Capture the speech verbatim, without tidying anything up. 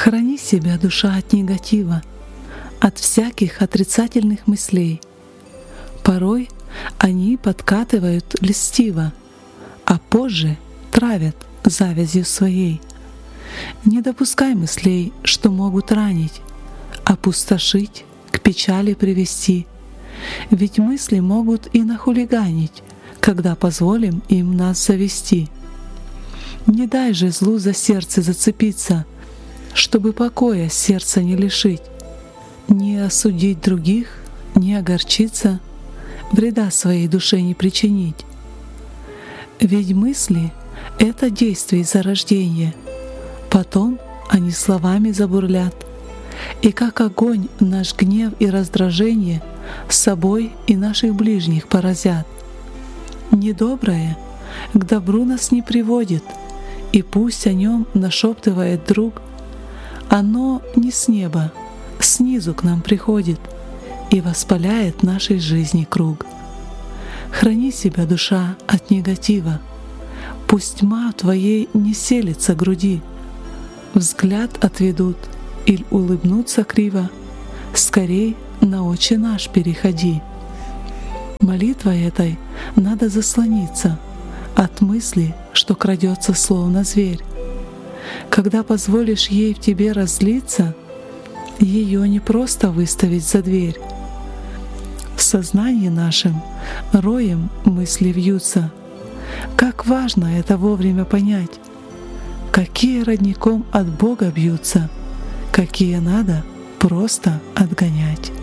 Храни себя, душа, от негатива, от всяких отрицательных мыслей. Порой они подкатывают льстиво, а позже травят завязью своей. Не допускай мыслей, что могут ранить, опустошить, к печали привести. Ведь мысли могут и нахулиганить, когда позволим им нас завести. Не дай же злу за сердце зацепиться, чтобы покоя сердца не лишить. Не осудить других, не огорчиться, вреда своей душе не причинить. Ведь мысли — это действие зарождения, потом они словами забурлят, и как огонь наш гнев и раздражение с собой и наших ближних поразят. Недоброе к добру нас не приводит, и пусть о нем нашептывает друг, оно не с неба, снизу к нам приходит и воспаляет нашей жизни круг. Храни себя, душа, от негатива, пусть тьма твоей не селится груди, взгляд отведут или улыбнутся криво, скорей на Отче наш переходи. Молитвой этой надо заслониться от мысли, что крадется словно зверь. Когда позволишь ей в тебе разлиться, ее не просто выставить за дверь. В сознании нашем роем мысли вьются. Как важно это вовремя понять, какие родником от Бога бьются, какие надо просто отгонять.